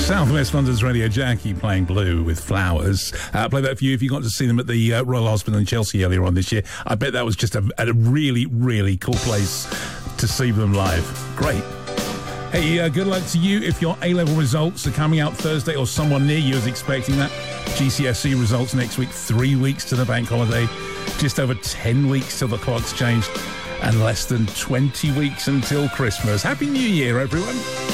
South West London's Radio Jackie playing Blue with Flowers. Play that for you if you got to see them at the Royal Hospital in Chelsea earlier on this year. I bet that was just a really, really cool place to see them live. Great. Hey, good luck to you if your A-level results are coming out Thursday or someone near you is expecting that. GCSE results next week, 3 weeks to the bank holiday, just over 10 weeks till the clock's changed, and less than 20 weeks until Christmas. Happy New Year, everyone.